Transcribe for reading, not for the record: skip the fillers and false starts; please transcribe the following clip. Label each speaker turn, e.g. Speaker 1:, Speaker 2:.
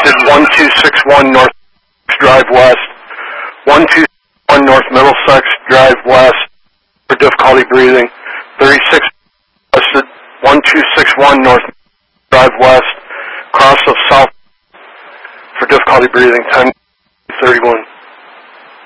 Speaker 1: requested 1261 North Drive West, 1261 North Middlesex Drive West for difficulty breathing. 36 requested 1261 North Drive West, cross of South for difficulty breathing. 10:31.